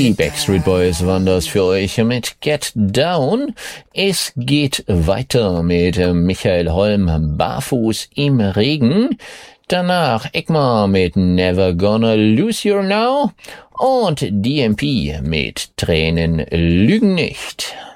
Die Backstreet Boys waren das für euch mit Get Down. Es geht weiter mit Michael Holm, Barfuß im Regen. Danach Ekmar mit Never Gonna Lose You Now und DMP mit Tränen lügen nicht.